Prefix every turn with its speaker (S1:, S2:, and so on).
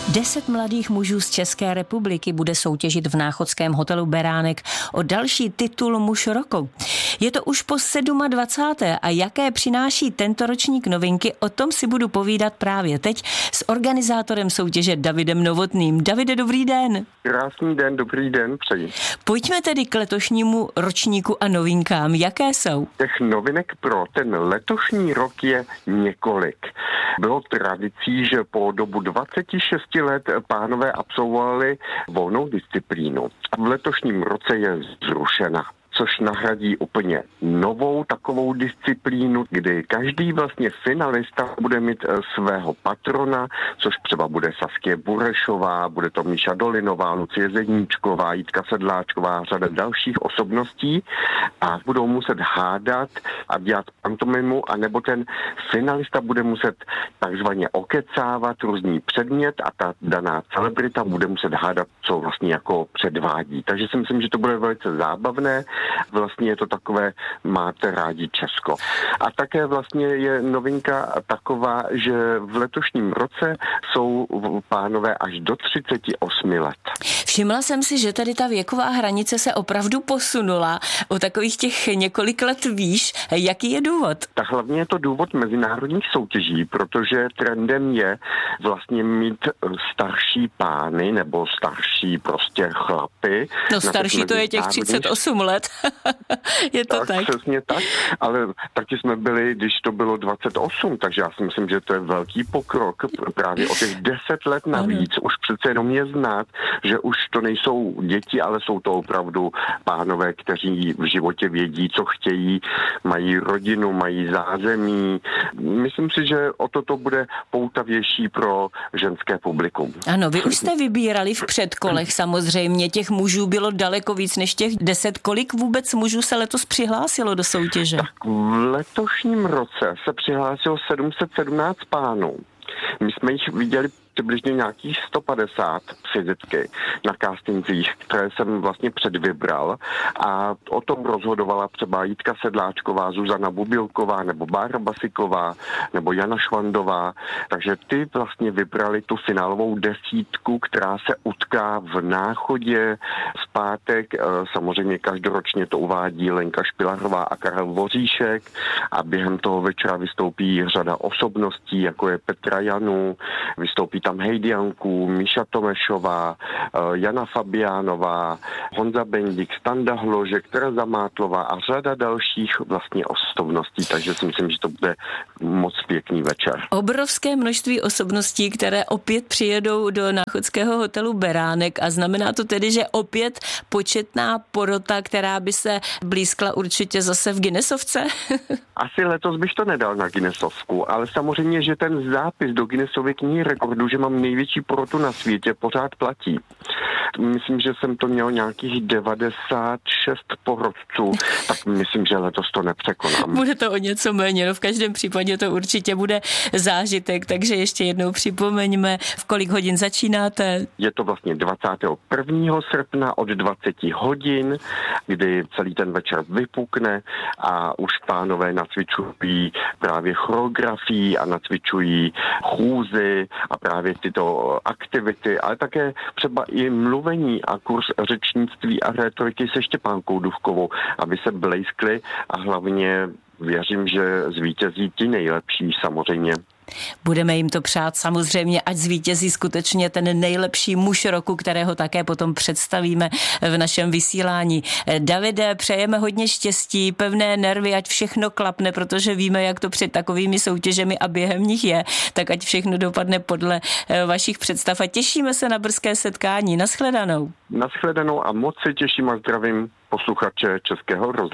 S1: 10 mladých mužů z České republiky bude soutěžit v náchodském hotelu Beránek o další titul Muž roku. Je to už po 27. a jaké přináší tento ročník novinky, o tom si budu povídat právě teď s organizátorem soutěže Davidem Novotným. Davide, dobrý den.
S2: Krásný den, dobrý den, přeji.
S1: Pojďme tedy k letošnímu ročníku a novinkám. Jaké jsou?
S2: Těch novinek pro ten letošní rok je několik. Bylo tradicí, že po dobu 26 let pánové absolvovali volnou disciplínu. A v letošním roce je zrušena, což nahradí úplně novou takovou disciplínu, kdy každý vlastně finalista bude mít svého patrona, což třeba bude Saskia Burešová, bude to Míša Dolinová, Lucie Zedníčková, Jitka Sedláčková, řada dalších osobností a budou muset hádat a dělat pantomimu, anebo ten finalista bude muset takzvaně okecávat různý předmět a ta daná celebrita bude muset hádat, co vlastně jako předvádí. Takže si myslím, že to bude velice zábavné. Vlastně je to takové máte rádi Česko. A také vlastně je novinka taková, že v letošním roce jsou pánové až do 38 let.
S1: Všimla jsem si, že tady ta věková hranice se opravdu posunula o takových těch několik let výš. Jaký je důvod?
S2: Tak hlavně je to důvod mezinárodních soutěží, protože trendem je vlastně mít starší pány nebo starší prostě chlapy.
S1: No starší to je těch 38 let. Je to tak?
S2: Přesně tak, ale taky jsme byli, když to bylo 28, takže já si myslím, že to je velký pokrok. Právě o těch 10 let navíc už přece jenom je znát, že už to nejsou děti, ale jsou to opravdu pánové, kteří v životě vědí, co chtějí, mají rodinu, mají zázemí. Myslím si, že o toto bude poutavější pro ženské publikum.
S1: Ano, vy už jste vybírali v předkolech samozřejmě, těch mužů bylo daleko víc než těch 10. Kolik vůbec mužů se letos přihlásilo do soutěže?
S2: Tak v letošním roce se přihlásilo 717 pánů. My jsme jich viděli přibližně nějakých 150 fyzicky na castingcích, které jsem vlastně předvybral a o tom rozhodovala třeba Jitka Sedláčková, Zuzana Bubilková nebo Bára Basiková nebo Jana Švandová, takže ty vlastně vybrali tu finálovou desítku, která se utká v Náchodě v pátek, samozřejmě každoročně to uvádí Lenka Špilarová a Karel Voříšek a během toho večera vystoupí řada osobností, jako je Petra Janů, vystoupí tam Heidi Janku, Míša Tomešová, Jana Fabiánová, Honza Bendik, Standa Hložek, Tereza Mátlová a řada dalších vlastně osobností, takže si myslím, že to bude moc pěkný večer.
S1: Obrovské množství osobností, které opět přijedou do náchodského hotelu Beránek a znamená to tedy, že opět početná porota, která by se blízkla určitě zase v Guinnessovce?
S2: Asi letos bych to nedal na Guinnessovku, ale samozřejmě, že ten zápis do Guinnessovy knihy rekordů, že mám největší porotu na světě, pořád platí. Myslím, že jsem to měl nějakých 96 porodců, tak myslím, že letos to nepřekonám.
S1: Bude to o něco méně, no v každém případě to určitě bude zážitek, takže ještě jednou připomeňme, v kolik hodin začínáte.
S2: Je to vlastně 21. srpna od 20 hodin, kdy celý ten večer vypukne a už pánové nacvičují právě choreografii a nacvičují chůzy a právě tyto aktivity, ale také třeba i mluvení a kurz řečnictví a rétoriky se Štěpánkou Dufkovou, aby se blejskli a hlavně věřím, že zvítězí ti nejlepší samozřejmě.
S1: Budeme jim to přát samozřejmě, ať zvítězí skutečně ten nejlepší muž roku, kterého také potom představíme v našem vysílání. Davide, přejeme hodně štěstí, pevné nervy, ať všechno klapne, protože víme, jak to před takovými soutěžemi a během nich je, tak ať všechno dopadne podle vašich představ a těšíme se na brzké setkání. Nashledanou.
S2: Nashledanou a moc se těším a zdravím posluchače Českého rozhlasu.